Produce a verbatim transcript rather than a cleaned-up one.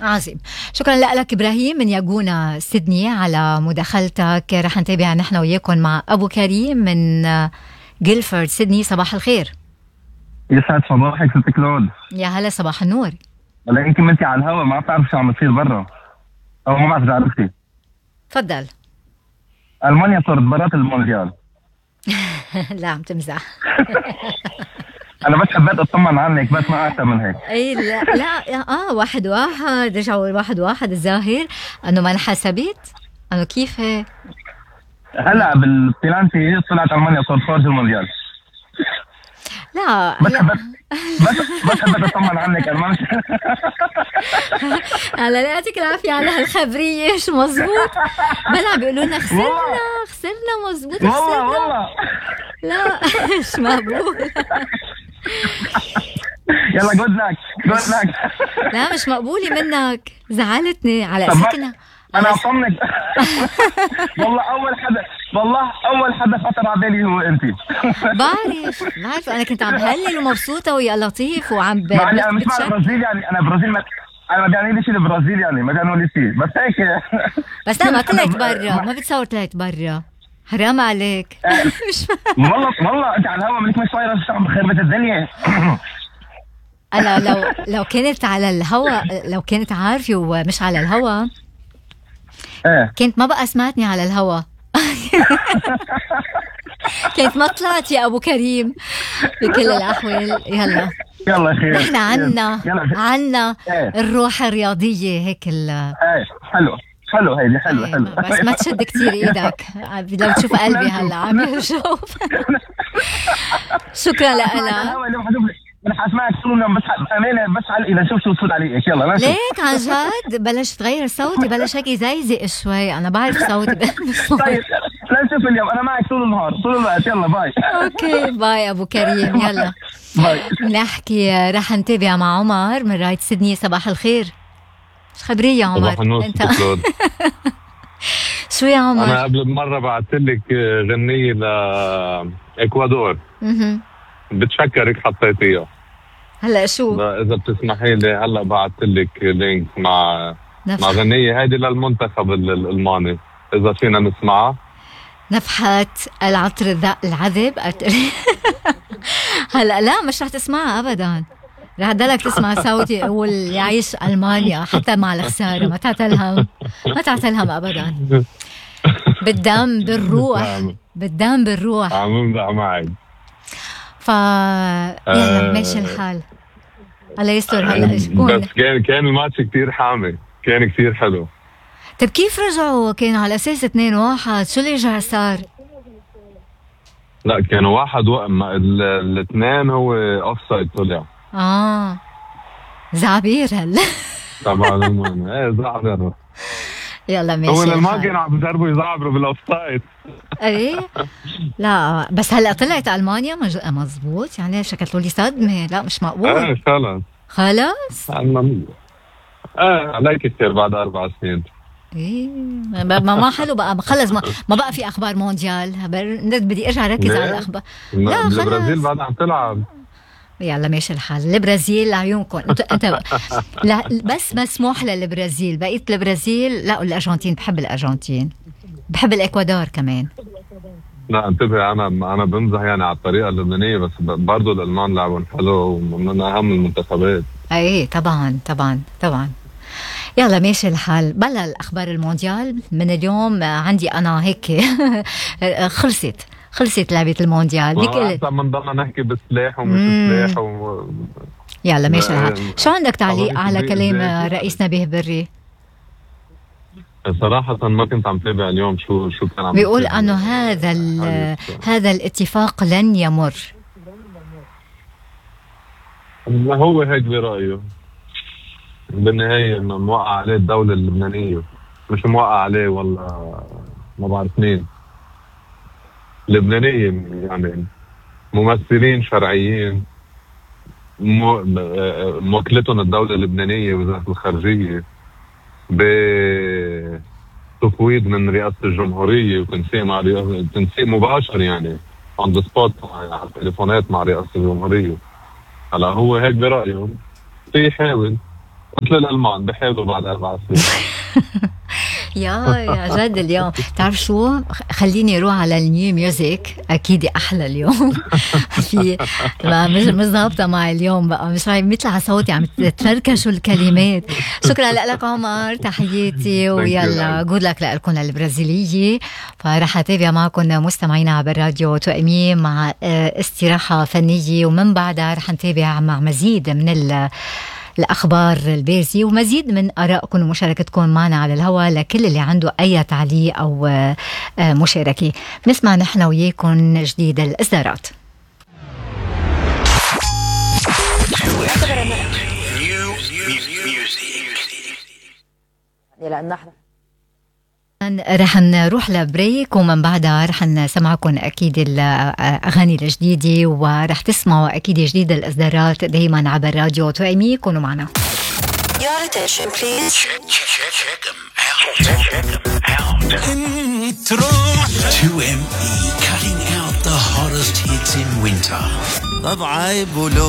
عظيم. شكرا لك إبراهيم من ياجونا سيدني على مداخلتك. رح نتابع نحن وياكم مع أبو كريم من جيلفورد سيدني. صباح الخير. يسعد صباحك ست كلود. يا هلا، صباح النور. ولا يمكن انت على الهوا ما بتعرف شو عم بتصير برا، او ما بعرف اذا عرفتي. تفضل. المانيا صارت برات المونديال. لا عم تمزح. انا بس حبيت اطمن عنك بس ما اكثر من هيك. اي لا لا اه واحد واحد رجعوا واحد واحد. الظاهر انه ما انحسبت، انه كيف هيك؟ هلا بالبلانتي طلعت المانيا صارت خارج المونديال. لا بس حبيت بس بس حبيت اطمن عنك. انا ما هلا لا يعطيك العافيه على هالخبريه. شو مزبوط؟ بلا بيقولوا لنا خسرنا خسرنا مزبوط خسرنا. والله والله لا مش مقبول. يلا جود لك جود لك. لا مش مقبولة منك، زعلتني على سكنة. انا اطمنك. والله اول حدا والله اول حدا خطر على بالي هو انت. بعرف بعرف انا كنت عم هلل ومبسوطة ويا لطيف وعم ب... يعني انا مش مع البرازيل، يعني انا برازيل ما انا ما بيعني لي شيء البرازيل، يعني ما كانوا لي شيء بس هيك. بس لا ما طلعت برا، ما بتصور طلعت برا، حرام عليك. والله والله انت على الهوا منك مش صايره عم بخربت الدنيا. انا لو لو كنت على الهوا، لو كنت عارفه ومش على الهوا ايه كنت ما بقى سمعتني على الهوا. كنت ما طلعت يا ابو كريم بكل الاحوال. يلا يلا خير. نحن عنا عنا ايه. الروح الرياضيه هيك ال ايه حلو حلو هيدي حلو حلو. بس ما تشد كتير ايدك لو تشوف قلبي هلا عم يشوف. شكرا لك. انا حاسمعك طول اليوم بس بامانه بس على اذا شوف شو صوت عليك. يلا ماشي ليك عن جد بلش تغير صوتي، بلش هيك يزيزق شوي. انا بعرف صوتي. طيب لا نشوف اليوم انا معك طول النهار طول الوقت. يلا باي. اوكي باي ابو كريم. يلا باي. نحكي رح نتابع مع عمر من رايت سيدني. صباح الخير. ايش خبريه يا عمر؟ صباح النور انت شو يا عمر؟ انا قبل بمره بعثت لك غنيه لاكوادور. اها بتشكرك حطيتيها. هلا شو؟ اذا بتسمحي لي هلا بعثت لك لينك مع نفح. مع غنيه هيدي للمنتخب الالماني، اذا فينا نسمعها. نفحة العطر الذا العذب. هلا لا مش رح تسمعها ابدا، رح تضلك تسمع صوتي اقول يعيش المانيا حتى مع الخساره. ما تعتلهم ما تعتلهم ابدا. بالدم بالروح بالدم بالروح. عم امزح معك. ف يلا ماشي الحال. الله يستر. هلا شكون؟ بس كان كان الماتش كتير حامي، كان كتير حلو. طيب كيف رجعوا؟ كان على اساس اثنين واحد، شو اللي رجع صار؟ لا كانوا واحد و... الاثنين هو اوف سايد طلع. اه زعبير هلا. طبعا ايه زعبر. يلا ماشي. هو لما كانوا عم بيجربوا يزعبروا بالاوف سايد. ايه لا بس هلا طلعت المانيا مج... مزبوط، يعني شكلتوا لي صدمه. لا مش مقبول. ايه خلص خلص. ايه عليك كثير بعد اربع سنين. ايه ما ما حلو بقى خلص. ما, ما بقى في اخبار مونديال. بدي ارجع ركز على الاخبار. لا خلص البرازيل بعد عم تلعب. يلا ماشي الحال. البرازيل لعيونكم انت انت لا بس مسموح للبرازيل. بقيت البرازيل لا. الارجنتين بحب الارجنتين، بحب الاكوادور كمان. لا انتبه انا انا بمزح يعني على الطريقه اللبنانيه، بس برضه الالمان لعبوا حلو ومن اهم المنتخبات. ايه طبعا طبعا طبعا. يلا ماشي الحال. بلا الاخبار المونديال من اليوم عندي انا هيك. خلصت خلصت لعبة المونديال. ما هو أحسن من ضلنا نحكي بالسلاح ومش سلاح و... يلا ماشي الحال. شو عندك تعليق على كلام رئيس نبيه بري؟ صراحة ما كنت عم تابع اليوم شو شو كان عم بيقول انه هذا هذا الاتفاق لن يمر. هو هيك برأيه. بالنهاية انه موقع عليه الدولة اللبنانية، مش موقع عليه والله ما بعرف مين. لبنانية يعني ممثلين شرعيين موكلتهم الدولة اللبنانية وزارة الخارجية بتفويض من رئاسة الجمهورية وتنسيق مع رئاسة تنسيق مباشر يعني on the spot على التليفونات مع رئاسة الجمهورية. هلا هو هيك برأيه في يحاول مثل الألمان بحيلوا بعد أربع سنين. يا يا جد اليوم تعرف شو، خليني اروح على النيو ميوزك، اكيد احلى اليوم. في مش مش ضابطه معي اليوم بقى، مش عم بيطلع صوتي عم تتفركشوا الكلمات. شكرا لك عمر، تحياتي ويلا جود لك لكم البرازيليه. فرح اتابع معكم مستمعينا على الراديو توأمين مع استراحه فنيه، ومن بعدها رح نتابع مع مزيد من ال الأخبار البارزة ومزيد من آرائكم ومشاركتكم معنا على الهواء. لكل اللي عنده أي تعليق أو مشاركة نسمع نحن وياكم جديد الإصدارات. لأن احنا رح نروح لبريك، ومن بعدها رح نسمعكم أكيد الأغاني الجديدة، ورح تسمعوا أكيد جديد الإصدارات دايما عبر راديو توأمين. كونوا معنا. Your attention please. Check, check, check, check them out. Check them out. two M E cutting out the hottest hits in winter.